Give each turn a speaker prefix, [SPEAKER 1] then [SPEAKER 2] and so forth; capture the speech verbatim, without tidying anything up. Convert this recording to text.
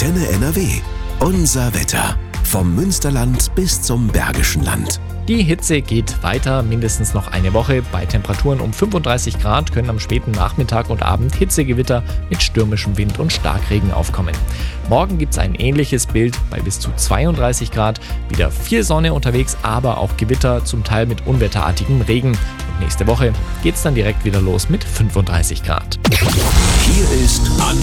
[SPEAKER 1] Antenne N R W. Unser Wetter. Vom Münsterland bis zum Bergischen Land.
[SPEAKER 2] Die Hitze geht weiter, mindestens noch eine Woche. Bei Temperaturen um fünfunddreißig Grad können am späten Nachmittag und Abend Hitzegewitter mit stürmischem Wind und Starkregen aufkommen. Morgen gibt es ein ähnliches Bild bei bis zu zweiunddreißig Grad. Wieder viel Sonne unterwegs, aber auch Gewitter, zum Teil mit unwetterartigem Regen. Und nächste Woche geht es dann direkt wieder los mit fünfunddreißig Grad.
[SPEAKER 1] Hier ist